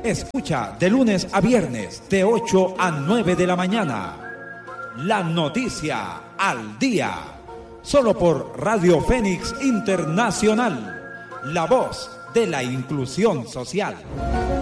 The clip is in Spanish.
Escucha de lunes a viernes de 8 a 9 de la mañana. La noticia al día. Solo por Radio Fénix Internacional. La voz de la inclusión social.